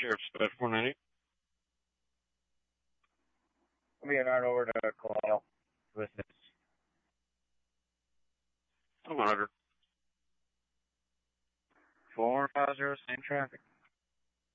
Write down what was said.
Sheriff's Dispatch 490. Leonardo over to Colonial. With this. I'm 100. 450, same traffic.